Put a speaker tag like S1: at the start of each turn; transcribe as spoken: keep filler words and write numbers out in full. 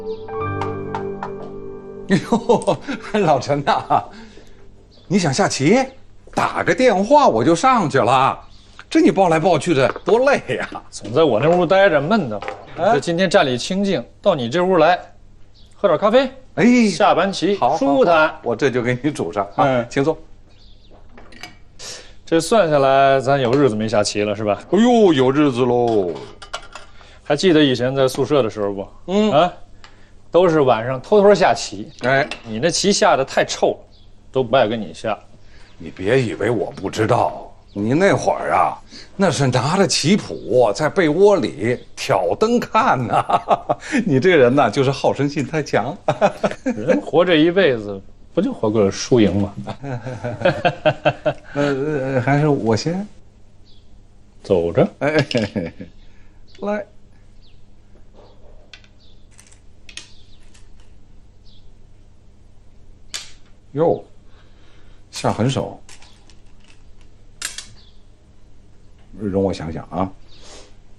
S1: 哎呦，老陈呐，你想下棋，打个电话我就上去了。这你抱来抱去的多累呀！
S2: 总在我那屋待着闷得慌。这今天站里清静，到你这屋来，喝点咖啡。
S1: 哎，
S2: 下盘棋，
S1: 好，
S2: 舒坦。
S1: 我这就给你煮上啊，
S2: 嗯，
S1: 请坐。
S2: 这算下来，咱有日子没下棋了，是吧？
S1: 哎呦，有日子喽！
S2: 还记得以前在宿舍的时候不？
S1: 嗯
S2: 啊，都是晚上偷偷下棋。
S1: 哎，
S2: 你那棋下的太臭了，都不爱跟你下。
S1: 你别以为我不知道。你那会儿啊，那是拿着棋谱在被窝里挑灯看呐、啊。你这人呐，就是好胜心太强。
S2: 人活这一辈子，不就活个输赢吗？
S1: 呃，还是我先
S2: 走着。
S1: 哎，嘿嘿来，哟，下狠手。容我想想啊。